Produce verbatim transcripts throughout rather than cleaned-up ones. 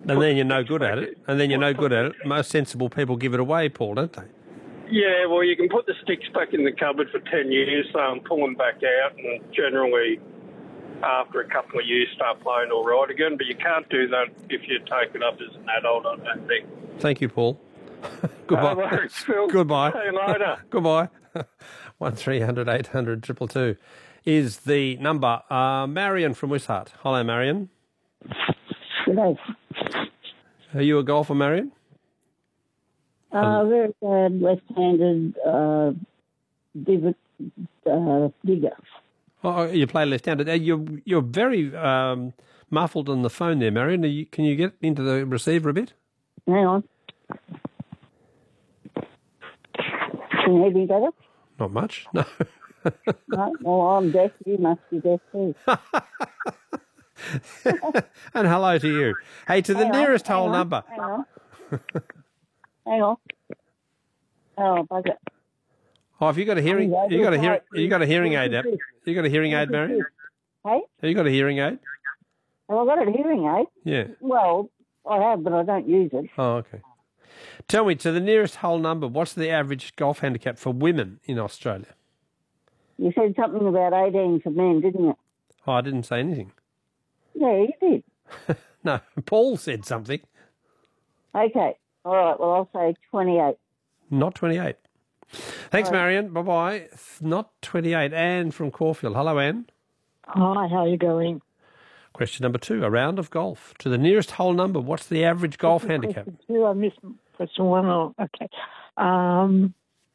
And then you're no good at it. And then you're no good at it. Most sensible people give it away, Paul, don't they? Yeah, well, you can put the sticks back in the cupboard for ten years, so um, pull them back out, and generally after a couple of years start playing all right again. But you can't do that if you take it up as an adult, I don't think. Thank you, Paul. Goodbye. No worries, Phil. Goodbye. See you later. Goodbye. one three hundred eight hundred two two two is the number. Uh, Marion from Wishart. Hello, Marion. G'day. Are you a golfer, Marion? Uh, very bad left-handed uh, div- uh, digger. Oh, you play left-handed. Uh, You're you're very um, muffled on the phone there, Marion. Are you, can you get into the receiver a bit? Hang on. Can you hear me better? Not much. No. No? Well, I'm deaf. You must be deaf too. And hello to you. Hey, to the Hang on, nearest hang whole on, number. Hang on. Hang on. Oh, bugger. Oh, have you got a hearing? Oh, yeah, You got a that's hearing? right. You got a hearing aid? Have you got a hearing aid, Marion? Hey? Have you got a hearing aid? Well, I've got a hearing aid. Yeah. Well, I have, but I don't use it. Oh, okay. Tell me, to the nearest whole number, what's the average golf handicap for women in Australia? You said something about eighteen for men, didn't you? Oh, I didn't say anything. Yeah, you did. No, Paul said something. Okay. All right. Well, I'll say twenty-eight. Not twenty-eight. Thanks, All right. Marion. Bye-bye. Not twenty-eight. Anne from Caulfield. Hello, Anne. Hi, how are you going? Question number two, a round of golf. To the nearest whole number, what's the average golf handicap? Question two, I missed question one. Oh, okay. Um,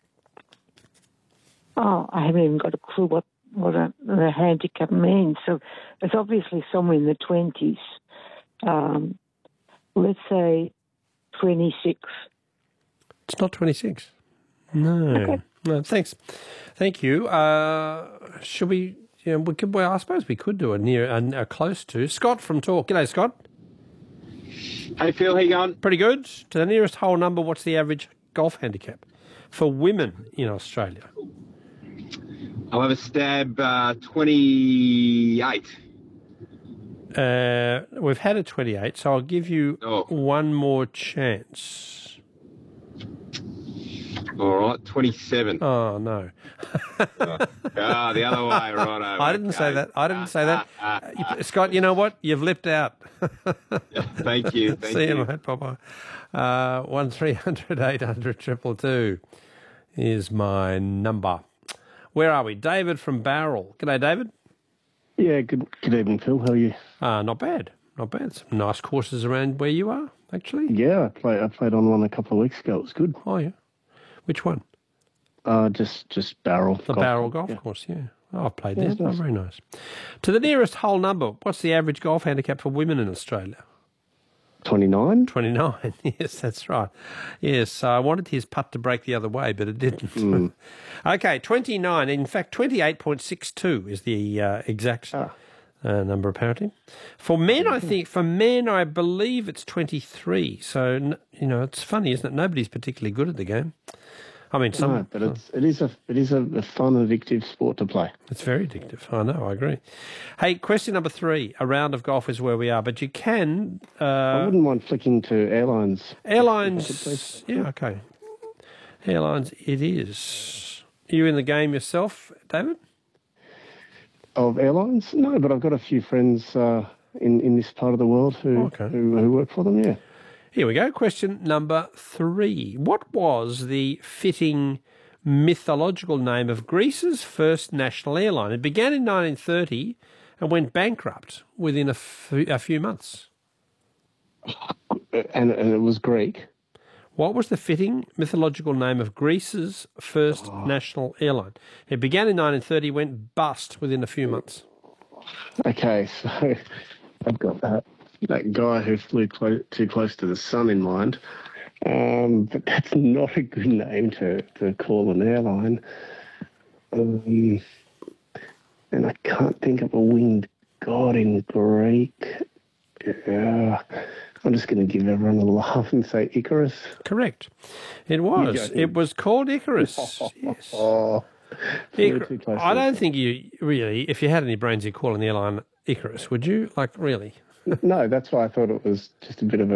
oh, I haven't even got a clue what, what a, the handicap means. So it's obviously somewhere in the twenties. Um, let's say twenty-six. It's not twenty-six. No. Okay. No, thanks. Thank you. Uh, should we, yeah, we could, well, I suppose we could do a near, a, a close to. Scott from Talk. G'day, Scott. Hey, Phil, how you going? Pretty good. To the nearest whole number, what's the average golf handicap for women in Australia? I'll have a stab, uh, twenty-eight. Uh, we've had a twenty-eight, so I'll give you Oh. one more chance. All right, twenty-seven. Oh, no. Ah, the other way, righto. I didn't say okay. that. I didn't say that. Ah, ah, You- Scott, you know what? You've lipped out. Thank you, thank See you, you. mate. Bye-bye. Uh, one three hundred eight hundred triple two is my number. Where are we? David from Barrel. G'day, David. Yeah, good good evening, Phil. How are you? Uh, not bad. Not bad. Some nice courses around where you are, actually. Yeah, I played I played on one a couple of weeks ago. It was good. Oh, yeah. Which one? Uh, just just barrel. The golf. Barrel Golf Yeah. Course, yeah. Oh, I've played Yeah, there. it's Oh, nice. very nice. To the nearest whole number, what's the average golf handicap for women in Australia? twenty-nine. twenty-nine. Yes, that's right. Yes, I wanted his putt to break the other way, but it didn't. Mm. Okay, twenty-nine. In fact, twenty-eight point six two is the uh, exact Ah. uh, number, apparently. For men, I think, for men, I believe it's twenty-three. So, n- you know, it's funny, isn't it? Nobody's particularly good at the game. I mean, some. No, but it's it is a it is a, a fun, addictive sport to play. It's very addictive. I know, I agree. Hey, question number three. A round of golf is where we are, but you can... Uh, I wouldn't mind flicking to airlines. Airlines, yeah, okay. Airlines, it is. Are you in the game yourself, David? Of airlines? No, but I've got a few friends uh, in in this part of the world who Okay. who, who work for them. Yeah. Here we go. Question number three. What was the fitting mythological name of Greece's first national airline? It began in nineteen thirty and went bankrupt within a, f- a few months. And and it was Greek. What was the fitting mythological name of Greece's first national airline? It began in nineteen thirty, went bust within a few months. Okay, so I've got that that guy who flew clo- too close to the sun in mind. Um, but that's not a good name to, to call an airline. Um, and I can't think of a winged god in Greek. Yeah, I'm just going to give everyone a laugh and say Icarus. Correct. It was. joking? It was called Icarus. Yes. Oh, flew Icar- too close I to the don't sun. think you really, if you had any brains, you'd call an airline Icarus, would you? Like, really? No, that's why I thought it was just a bit of a